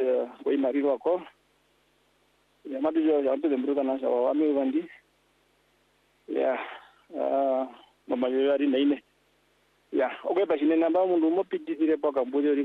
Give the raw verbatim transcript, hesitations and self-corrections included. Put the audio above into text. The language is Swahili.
koi mari wako ya madu jo ya de mbruka na sawa ami wandi ya ah mama yo ari naine ya oke basi ne namba mundu mo pidire paka mburi